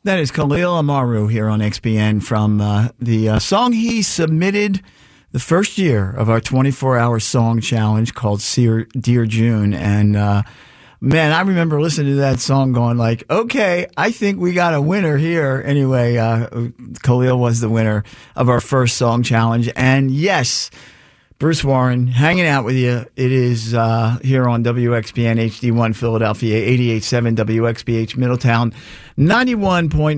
That is Khalil Amaru here on XBN from the song he submitted the first year of our 24-hour song challenge called Dear June. And, man, I remember listening to that song going like, okay, I think we got a winner here. Anyway, Khalil was the winner of our first song challenge. And yes, Bruce Warren hanging out with you. It is here on WXBN HD1 Philadelphia, 88.7 WXBH Middletown, 91.9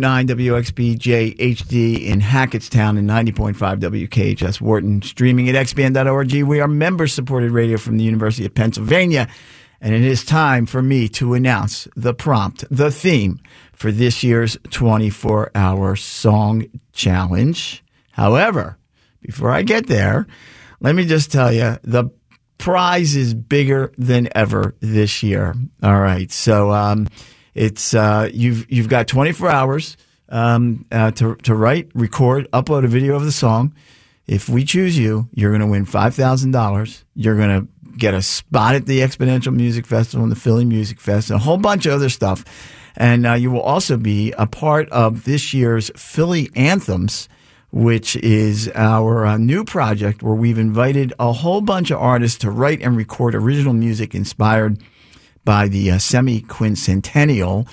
WXBJ HD in Hackettstown, and 90.5 WKHS Wharton. Streaming at xbn.org. We are member-supported radio from the University of Pennsylvania. And it is time for me to announce the prompt, the theme for this year's 24-hour song challenge. However, before I get there, let me just tell you, the prize is bigger than ever this year. All right. So, it's, you've got 24 hours, to write, record, upload a video of the song. If we choose you, you're going to win $5,000. You're going to get a spot at the Exponential Music Festival and the Philly Music Fest and a whole bunch of other stuff. And, you will also be a part of this year's Philly Anthems, which is our new project where we've invited a whole bunch of artists to write and record original music inspired by the semi-quincentennial,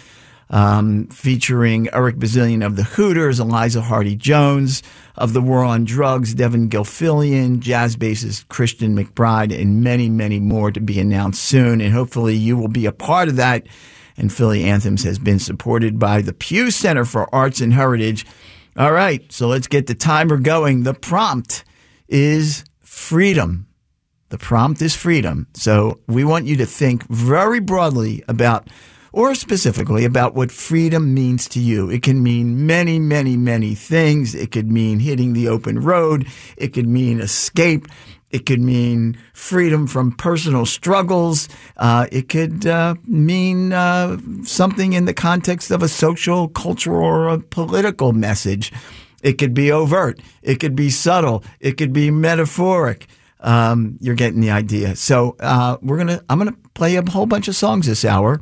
featuring Eric Bazillion of the Hooters, Eliza Hardy-Jones of the War on Drugs, Devin Gilfillian, jazz bassist Christian McBride, and many, many more to be announced soon. And hopefully you will be a part of that. And Philly Anthems has been supported by the Pew Center for Arts and Heritage. All right, so let's get the timer going. The prompt is freedom. The prompt is freedom. So we want you to think very broadly about, or specifically about, what freedom means to you. It can mean many, many, many things. It could mean hitting the open road. It could mean escape. It could mean freedom from personal struggles. It could mean something in the context of a social, cultural, or a political message. It could be overt. It could be subtle. It could be metaphoric. You're getting the idea. So I'm gonna play a whole bunch of songs this hour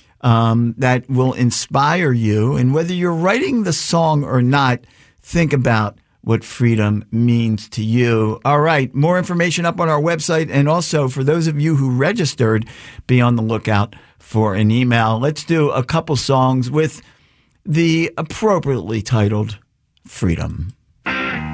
that will inspire you. And whether you're writing the song or not, think about what freedom means to you. All right. More information up on our website. And also, for those of you who registered, be on the lookout for an email. Let's do a couple songs with the appropriately titled Freedom.